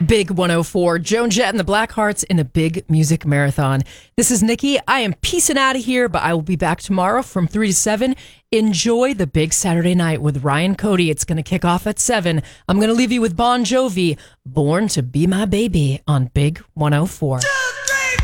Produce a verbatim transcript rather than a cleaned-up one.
Big one oh four, Joan Jett and the Blackhearts in a big music marathon. This is Nikki. I am peacing out of here, but I will be back tomorrow from three to seven. Enjoy the big Saturday night with Ryan Cody. It's going to kick off at seven. I'm going to leave you with Bon Jovi, Born to Be My Baby on Big one oh four.